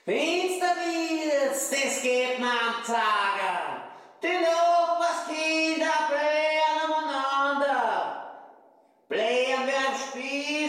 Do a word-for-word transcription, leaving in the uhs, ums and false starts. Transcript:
Finster wird's, das geht mir am Tage. Die Nachbarskinder blähen umeinander. Blähen werden Spiel.